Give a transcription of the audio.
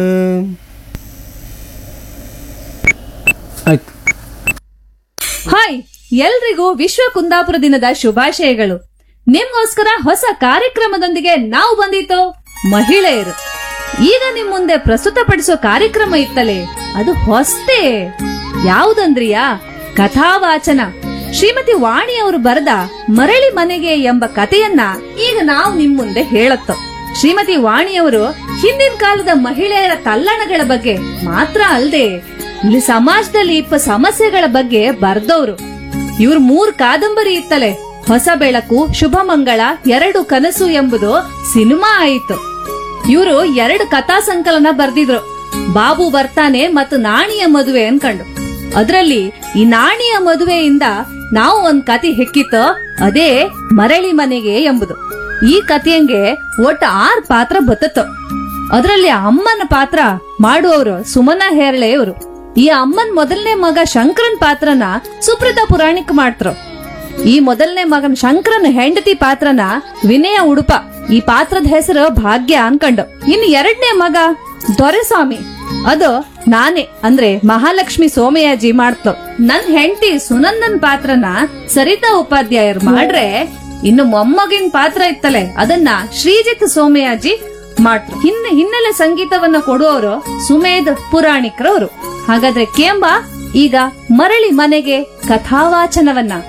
ಆಯ್ತು. ಹಾಯ್, ಎಲ್ರಿಗೂ ವಿಶ್ವ ಕುಂದಾಪುರ ದಿನದ ಶುಭಾಶಯಗಳು. ನಿಮ್ಗೋಸ್ಕರ ಹೊಸ ಕಾರ್ಯಕ್ರಮದೊಂದಿಗೆ ನಾವು ಬಂದಿತ್ತು ಮಹಿಳೆಯರು. ಈಗ ನಿಮ್ ಮುಂದೆ ಪ್ರಸ್ತುತಪಡಿಸೋ ಕಾರ್ಯಕ್ರಮ ಇತ್ತಲೇ ಅದು ಹೊಸ್ತೇ. ಯಾವುದಂದ್ರಿಯಾ? ಕಥಾವಾಚನ. ಶ್ರೀಮತಿ ವಾಣಿ ಅವರು ಬರೆದ ಮರಳಿ ಮನೆಗೆ ಎಂಬ ಕಥೆಯನ್ನ ಈಗ ನಾವು ನಿಮ್ ಮುಂದೆ ಹೇಳತ್ತೋ. ಶ್ರೀಮತಿ ವಾಣಿಯವರು ಹಿಂದಿನ ಕಾಲದ ಮಹಿಳೆಯರ ತಲ್ಲಣಗಳ ಬಗ್ಗೆ ಮಾತ್ರ ಅಲ್ಲದೆ ಇಲ್ಲಿ ಸಮಾಜದಲ್ಲಿ ಇಪ್ಪ ಸಮಸ್ಯೆಗಳ ಬಗ್ಗೆ ಬರ್ದವ್ರು. ಇವ್ರ 3 ಕಾದಂಬರಿ ಇತ್ತಲೆ. ಹೊಸ ಬೆಳಕು, ಶುಭ ಮಂಗಳ, 2 ಕನಸು ಎಂಬುದು ಸಿನಿಮಾ ಆಯಿತು. ಇವರು 2 ಕಥಾ ಸಂಕಲನ ಬರ್ದಿದ್ರು, ಬಾಬು ಬರ್ತಾನೆ ಮತ್ತು ನಾಣಿಯ ಮದುವೆ ಅನ್ಕಂಡು. ಅದ್ರಲ್ಲಿ ಈ ನಾಣಿಯ ಮದುವೆಯಿಂದ ನಾವು ಒಂದ್ ಕತೆ ಹೆಕ್ಕಿತ್ತು, ಅದೇ ಮರಳಿ ಮನೆಗೆ ಎಂಬುದು. ಈ ಕಥೆಯಂಗೆ ಒಟ್ಟು 6 ಪಾತ್ರ ಬತ್ತತ್ತು. ಅದರಲ್ಲಿ ಅಮ್ಮನ ಪಾತ್ರ ಮಾಡುವವರು ಸುಮನಾ ಹೇರಳೆಯವರು. ಈ ಅಮ್ಮನ್ ಮೊದಲನೇ ಮಗ ಶಂಕರನ್ ಪಾತ್ರನ ಸುಪ್ರೀತಾ ಪುರಾಣಿಕ್ ಮಾಡ್ತರು. ಈ ಮೊದಲನೇ ಮಗನ್ ಶಂಕರನ್ ಹೆಂಡತಿ ಪಾತ್ರನ ವಿನಯ ಉಡುಪ. ಈ ಪಾತ್ರದ ಹೆಸರು ಭಾಗ್ಯ ಅನ್ಕಂಡು. ಇನ್ನು 2ನೇ ಮಗ ದೊರೆಸ್ವಾಮಿ, ಅದು ನಾನೇ ಅಂದ್ರೆ ಮಹಾಲಕ್ಷ್ಮಿ ಸೋಮಯಾಜಿ ಮಾಡ್ತೋ. ನನ್ ಹೆಂಡತಿ ಸುನಂದನ್ ಪಾತ್ರನ ಸರಿತಾ ಉಪಾಧ್ಯಾಯರು ಮಾಡ್ರೆ, ಇನ್ನು ಮೊಮ್ಮಗಿನ ಪಾತ್ರ ಇತ್ತಲೆ ಅದನ್ನ ಶ್ರೀಜಿತ್ ಸೋಮಯಾಜಿ ಮಾಡ್ರು. ಹಿನ್ನೆಲೆ ಸಂಗೀತವನ್ನ ಕೊಡುವವರು ಸುಮೇಧ್ ಪುರಾಣಿಕ್ರವರು. ಹಾಗಾದ್ರೆ ಕೇಂಬ ಈಗ ಮರಳಿ ಮನೆಗೆ ಕಥಾವಾಚನವನ್ನ